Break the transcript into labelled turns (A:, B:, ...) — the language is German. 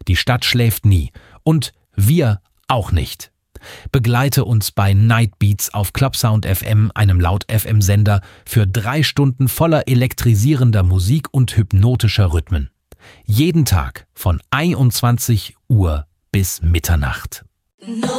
A: Die Stadt schläft nie. Und wir auch nicht. Begleite uns bei Night Beats auf Clubsound FM, einem Laut-FM-Sender, für 3 Stunden voller elektrisierender Musik und hypnotischer Rhythmen. Jeden Tag von 21 Uhr bis Mitternacht.